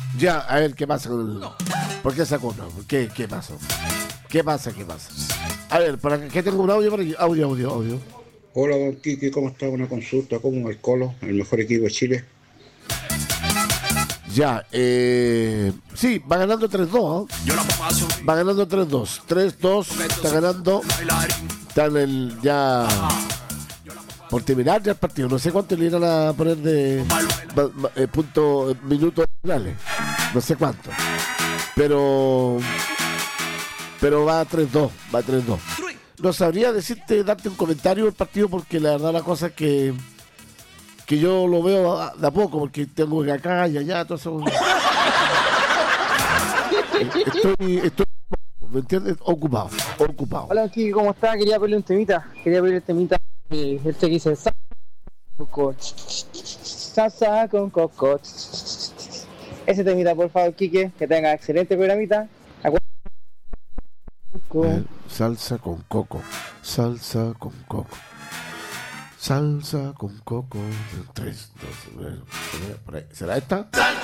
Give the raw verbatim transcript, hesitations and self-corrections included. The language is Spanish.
Ya, a ver, ¿qué pasa con el... ¿Por qué sacó uno? ¿Qué, qué pasó? ¿Qué pasa? ¿Qué pasa? A ver, ¿para qué tengo un audio por aquí? Audio, audio, audio. Hola, don Quique, ¿cómo está? Una consulta. ¿Cómo va el Colo, el mejor equipo de Chile? Ya, eh... sí, va ganando tres dos, ¿eh? Va ganando tres dos. tres dos, está ganando. Está en el... ya... por terminar ya el partido. No sé cuánto le irán a poner de... ma- ma- eh, punto... minutos finales. No sé cuánto. Pero... pero va a tres dos. Va a tres dos. No sabría decirte, darte un comentario del partido porque la verdad la cosa es que que yo lo veo a- de a poco porque tengo que acá y allá, todo eso. Estoy, estoy, ¿me entiendes? Ocupado, ocupado. Hola, Kiki, ¿cómo está? Quería pedirle un temita. Quería pedirle un temita. eh, Este que dice salsa con coco. Salsa con coco. Ese temita, por favor, Kike. Que tenga excelente programita. Eh, salsa con coco, salsa con coco, salsa con coco. Tres, dos, eh, por ahí. ¿Será esta?